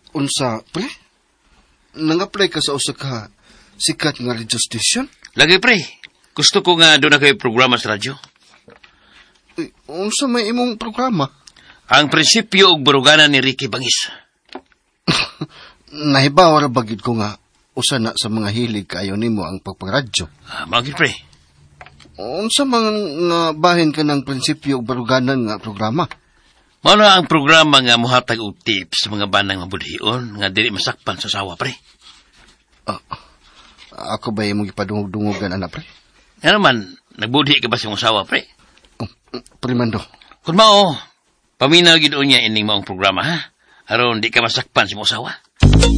Unsa, pre? Nang-apply ka sa usa ka sikat nga radio station? Lagi, pre. Gusto ko nga doon na kayo programa sa radyo. Unsa may imong programa? Ang prinsipyo og baruganan ni Ricky Bangis. Nahibaw ra bagid ko nga usa na sa mga hilig kaayo nimo ang pagpagradyo. Magid, pre. Unsa man nga bahin ka ng prinsipyo ug baruganan nga programa? Mao na ang programa nga mohatag og tips sa mga banang mabudhion nga dili masakpan sa sawa, pre. Ako ba imong ipadungog-dungogan, ana, pre? Nga naman, nagbudhi ka ba sa mong sawa, pre? Primando. Kung mao, paminaw gid unya ining maong programa, ha? Aron di ka masakpan sa mong sawa.